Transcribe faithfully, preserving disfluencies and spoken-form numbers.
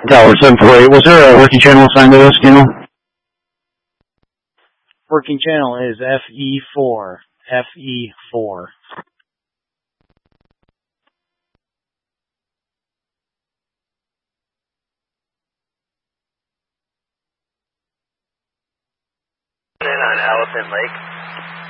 Tower seven four eight. Was there a working channel assigned to this, you know? Working channel is F E four. F E four. On Elephant Lake.